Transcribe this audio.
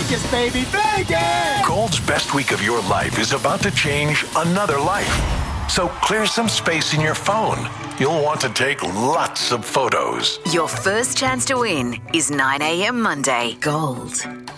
Vegas, baby, Vegas! Gold's best week of your life is about to change another life. So clear some space in your phone. You'll want to take lots of photos. Your first chance to win is 9 a.m. Monday. Gold.